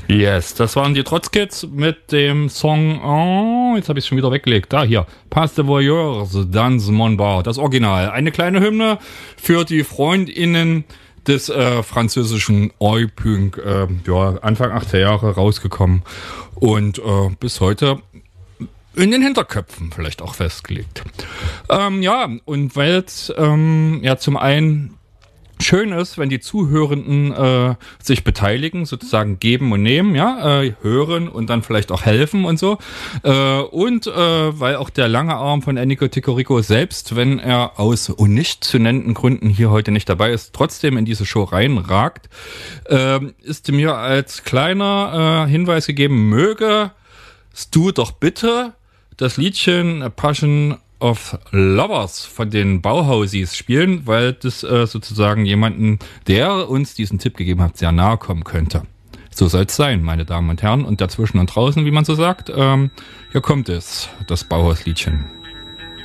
Yes, das waren die Trotzkids mit dem Song, jetzt habe ich es schon wieder weggelegt, da hier, Pas de Voyeurs dans mon bar, das Original. Eine kleine Hymne für die FreundInnen des französischen Oi-Punk, Anfang 80er Jahre rausgekommen und bis heute in den Hinterköpfen vielleicht auch festgelegt. Und weil es zum einen schön ist, wenn die Zuhörenden sich beteiligen, sozusagen geben und nehmen, hören und dann vielleicht auch helfen und so. Weil auch der lange Arm von Ennio Ticorico selbst, wenn er aus nicht zu nennenden Gründen hier heute nicht dabei ist, trotzdem in diese Show reinragt, ist mir als kleiner Hinweis gegeben, mögest du doch bitte das Liedchen Passion of Lovers von den Bauhausis spielen, weil das sozusagen jemanden, der uns diesen Tipp gegeben hat, sehr nahe kommen könnte. So soll es sein, meine Damen und Herren. Und dazwischen und draußen, wie man so sagt, hier kommt es, das Bauhausliedchen.